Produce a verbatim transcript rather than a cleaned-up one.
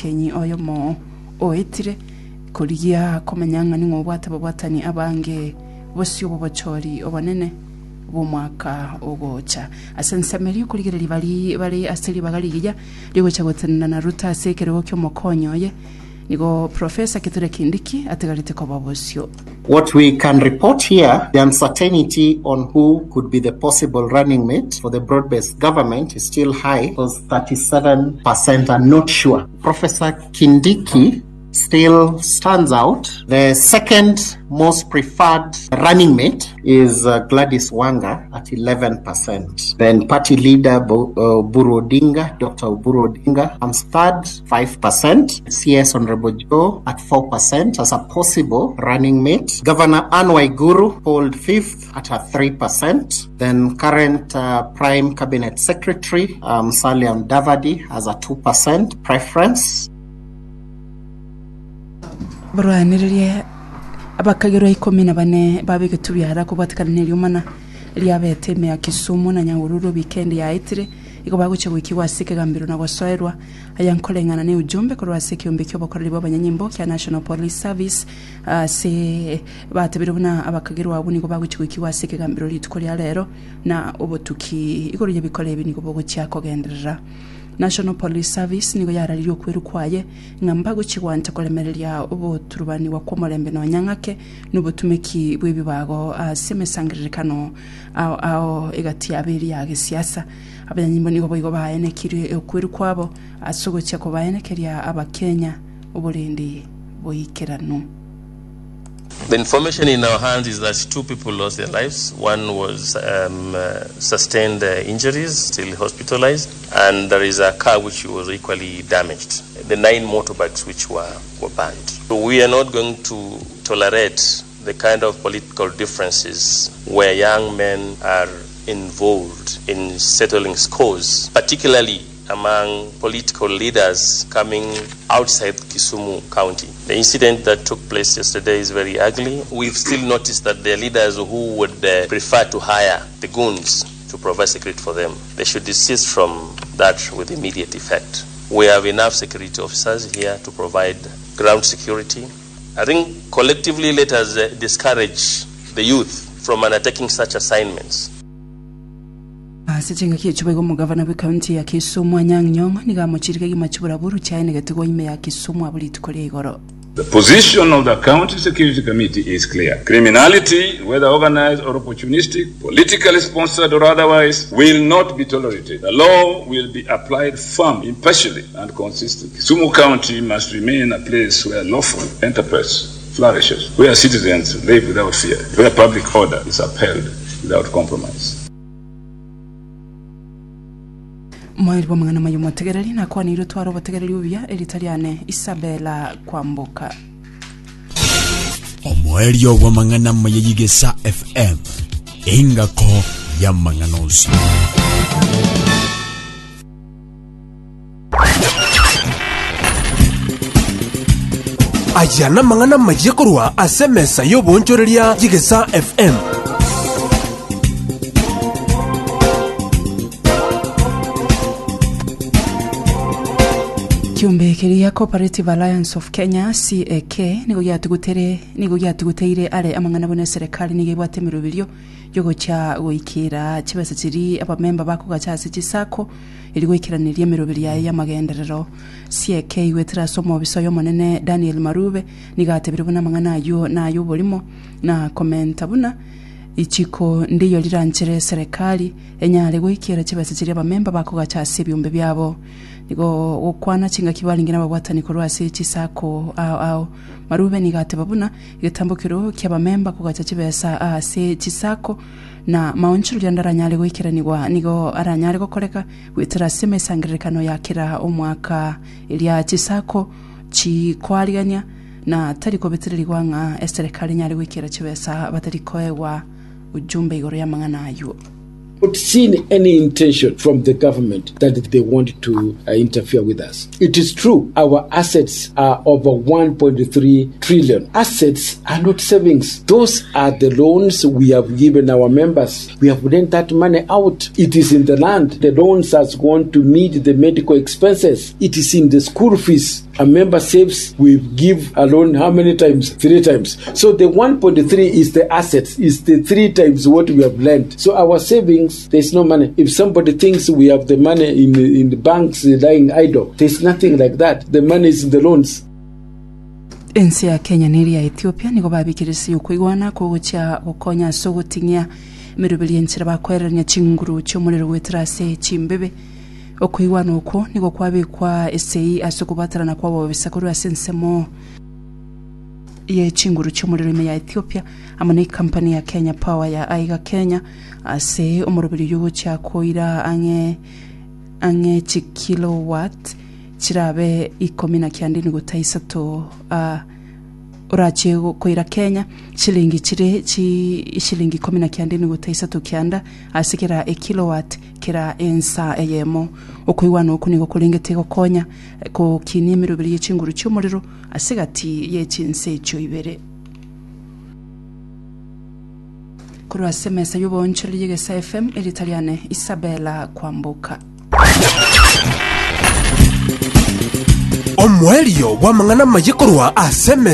omuchenyi oyo mo oetire kurigia komanyanga ni ngobwata babwatani abange bosyo bobochori obonene bomwaka ogocha asensameri kurigirira bali bali asili bagaligia ligocha gotana na ruta sekero kyo mokonyo ye nigo Professor Kithure Kindiki ategarite ko babosyo. What we can report here, the uncertainty on who could be the possible running mate for the broad-based government is still high, because thirty-seven percent are not sure. Professor Kindiki still stands out. The second most preferred running mate is uh, Gladys Wanga at eleven percent. Then party leader Bo, uh, Oburu Odinga, Doctor Oburu Odinga, comes third, five percent. C S Honorable Joe at four percent as a possible running mate. Governor Anne Waiguru polled fifth at a three percent. Then current uh, Prime Cabinet Secretary um, Musalia Mudavadi has a two percent preference. Barwaniriye abakagero ikumi na bane babike tubyara kubatikana lyumana lyabete me ya Kisumu na Nyahururu weekend ya itire iko baguche wiki wasike gambiro na gosoerwa ayankolengana ne ujumbe ko wasike yombe cyo bakorera b'abanyanyimbo kya National Police Service uh, se batebiruna abakagero wabuni ko baguche wiki wasike gambiro litukolya lero na obotuki iko rye bikole bini ko boguche akogenderera National Police Service nigo yaraliyo kwerukwaye ngamba guchigwanta kolemererya obo turubani wa komolembe no nyangake nubutumeki bwebibago asemesangiririkano ao ao egati abiri ya gisiasa abanyimbo nigo boyigo baene kiri okwerukwabo asogocha ko baene kerya abakenya obulendi boyikirano. The information in our hands is that two people lost their lives. One was um, uh, sustained uh, injuries, still hospitalized, and there is a car which was equally damaged. The nine motorbikes which were, were banned. So we are not going to tolerate the kind of political differences where young men are involved in settling scores, particularly among political leaders coming outside Kisumu County. The incident that took place yesterday is very ugly. We've still noticed that there are leaders who would uh, prefer to hire the goons to provide security for them. They should desist from that with immediate effect. We have enough security officers here to provide ground security. I think collectively let us uh, discourage the youth from undertaking such assignments. Sichinga kichubego mu governor we county ya Kisumu Anyang' Nyong'o niga mochirike gimachibura buru chaine gatugo ime ya Kisumu abuli tukole igoro. The position of the County Security Committee is clear. Criminality, whether organized or opportunistic, politically sponsored or otherwise, will not be tolerated. The law will be applied firm, impartially, and consistently. Kisumu County must remain a place where lawful enterprise flourishes, where citizens live without fear, where public order is upheld without compromise. Mwiri wa mangana mayu mwategereli na kwa niru tuwaro wategereli ubia elitaliane Isabella Kwamboka. Omweri wa mangana mayigesa F M ingako ya manganozi. Ajana mangana mayikorwa asemesa yo bonchorelia yigesa F M. Kiumbekeria Cooperative Alliance of Kenya C A K nigo yatugutere nigo yatuguteire ale amangana bone serikali nige bwatemero bilyo yogo cha goikira chibese chiri abamemba bako gachase chisako ili goikiraniria merobiri ya magenderero. C A K wetira somo bisoyo monene Daniel Marube nigatebire buna mangana yo na yo bolimo na komenta buna ichiko ndiyo liranchire serikali enyale goikira chibese chiri abamemba bako gachase byumbe byabo nigo okwana chinga kibalingina babwatani korwase chisako au au Marube nigate babuna igitambukiro kyabamemba kugacha chibesa ase chisako na maonchuru yandaranyale goikiranirwa nigo aranyale gokoreka witira sime sangirekano yakira omwaka ilya chisako chikwaliganya na tariko betirirwa nga serikali nyale goikira chibesa batarikoewa ujumbe igoro ya mangana ayo. Not seen any intention from the government that they want to uh, interfere with us. It is true, our assets are over one point three trillion. Assets are not savings. Those are the loans we have given our members. We have lent that money out. It is in the land. The loans has gone to meet the medical expenses. It is in the school fees A member saves, we give a loan how many times? Three times. So the one point three is the assets, is the three times what we have lent. So our savings, there's no money. If somebody thinks we have the money in, in the banks lying idle, there's nothing like that. The money is in the loans. Ensi ya Kenya niri ya Ethiopia niko babikirisi ukwigwana kugucha gukonya sogotinya mirubili ensira bakweranya chinguru cyomurero wetrase chimbebe okwigwana uko niko kwabikwa S A I asokubatarana kwabo bisakuru asensemo ye chinguru cyomurero ya Ethiopia amane company ya Kenya Power ya Aiga Kenya ase umurubili yugo cha koira ange ange kilowatt chirabe ikomina kyandini gutaisatu uh, urache koira Kenya shilingi chire chi shilingi komina kyandini gutaisatu kyanda asikira e kilowatt kira ensa eyemo okwiwana okunigo kulingete gokonya ko kinimiro biri y'icinguru cy'umuriro asigati yecinse cyo ibere kuri asemesa y'ubonche ry'Igesa F M Italiane Isabella Kwambuka omwelio wa mangana mayikorwa aseme